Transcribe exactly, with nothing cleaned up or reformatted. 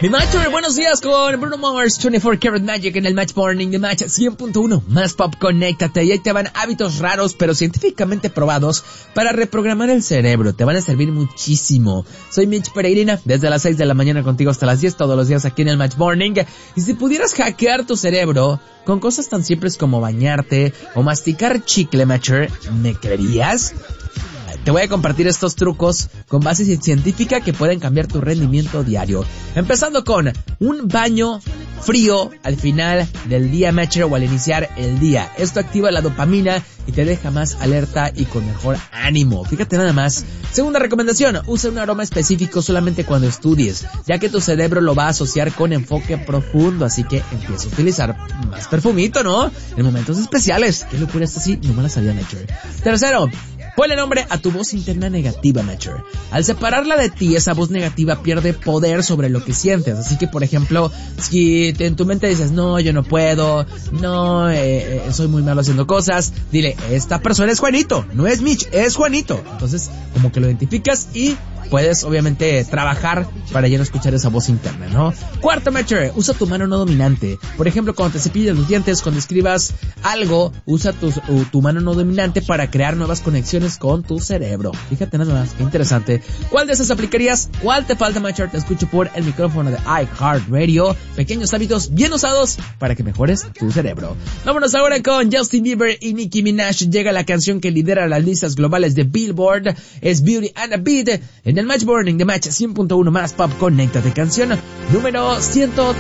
Mi macho, buenos días con Bruno Mars, veinticuatro Karat Magic en el Match Morning de Match cien punto uno. Más pop, conéctate. Y ahí te van hábitos raros pero científicamente probados para reprogramar el cerebro. Te van a servir muchísimo. Soy Mitch Pereirina, desde las seis de la mañana contigo hasta las diez todos los días aquí en el Match Morning. Y si pudieras hackear tu cerebro con cosas tan simples como bañarte o masticar chicle, macho, ¿me creerías? Te voy a compartir estos trucos con base científica que pueden cambiar tu rendimiento diario. Empezando con un baño frío al final del día, matcher, o al iniciar el día. Esto activa la dopamina y te deja más alerta y con mejor ánimo. Fíjate nada más. Segunda recomendación, usa un aroma específico solamente cuando estudies, ya que tu cerebro lo va a asociar con enfoque profundo, así que empieza a utilizar más perfumito, ¿no? En momentos especiales. ¿Qué locura está así? No me la sabía, matcher. Tercero, ponle nombre a tu voz interna negativa, matcher. Al separarla de ti, esa voz negativa pierde poder sobre lo que sientes. Así que, por ejemplo, si en tu mente dices, no, yo no puedo, no, eh, eh, soy muy malo haciendo cosas, dile, esta persona es Juanito, no es Mitch, es Juanito. Entonces, como que lo identificas y puedes, obviamente, trabajar para ya no escuchar esa voz interna, ¿no? Cuarto, matcher, usa tu mano no dominante. Por ejemplo, cuando te cepillas los dientes, cuando escribas algo, usa tu, tu mano no dominante para crear nuevas conexiones con tu cerebro. Fíjate nada más, qué interesante. ¿Cuál de esas aplicarías? ¿Cuál te falta, matcher? Te escucho por el micrófono de iHeartRadio. Pequeños hábitos bien usados para que mejores tu cerebro. Vámonos ahora con Justin Bieber y Nicki Minaj. Llega la canción que lidera las listas globales de Billboard. Es Beauty and a Beat. En el Match Morning de Match cien punto uno más pop, conéctate, canción número ciento